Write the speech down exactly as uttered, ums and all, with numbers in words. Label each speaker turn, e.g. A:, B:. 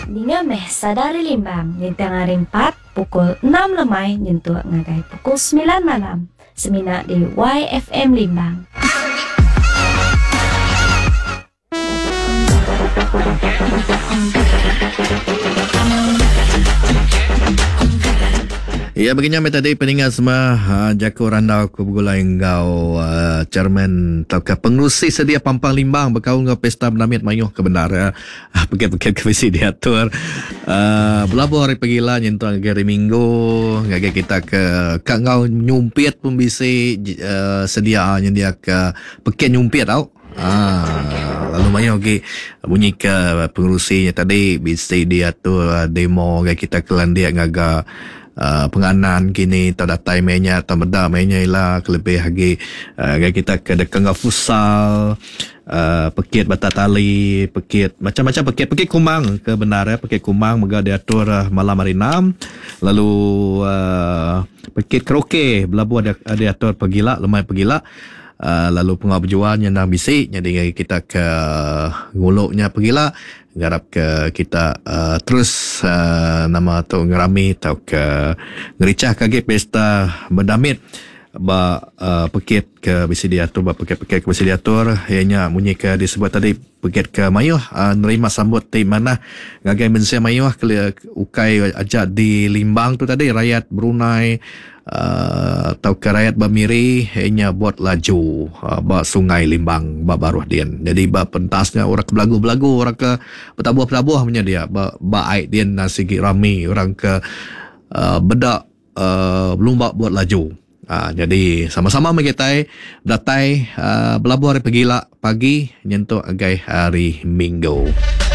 A: Ninga meh sadari limbang nyentuh ngaring empat pukul enam lemai nyentuh ngagai pukul sembilan malam. Semina di Y F M Limbang.
B: Ya, baginya tadi pendengar semua, uh, Jako Randau ku bergulai engkau uh, chairman atau ke pengurusi sedia Pampang Limbang berkau ngau pesta bernamit mayuh kebenar uh, pekit-pekit kevisi diatur uh, belabur hari pagila nyentuh hari minggu ngagak kita ke kak ngau nyumpit pun bisi uh, sedia nyendia ke pekit nyumpit tau. Ah, lalu mayo okay, bunyi ke pengurusinya tadi bisi diatur uh, demo ngagak kita kelan dia ngagak Uh, penganan kini tak datai mainnya tak beda mainnya ialah kelebih lagi uh, kita ke dekang futsal uh, pekit bata tali pekit macam-macam pekit pekit kumang ke benar ya pekit kumang mega diatur uh, malam hari enam lalu uh, pekit karaoke belabu ada diatur pegila lemai pegila. Uh, lalu pengau berjual yang dah bisik jadi kita ke nguluknya pergilah garap ke kita uh, terus uh, nama tu ngerami tau ke ngericah kage pesta berdamit ba uh, pekit ke bisi diatur ba pekit-pekit ke bisi diatur ianya bunyi ke disebut tadi pekit ke mayuh uh, nerima sambut di mana ngagai mensia mayuh ke ukai ajak di Limbang tu tadi rakyat Brunei Uh, atau ke rakyat Bamiri ianya buat laju uh, ba sungai Limbang ba baruh dian jadi ba pentasnya orang ke belagu-belagu orang ke petabuh-petabuh punya dia ba ba aid dian nasigi rami orang ke uh, bedak uh, belum buat laju. Uh, jadi sama-sama mengitai datai uh, belabuh hari pagi pagi nyentuh agai hari Minggu.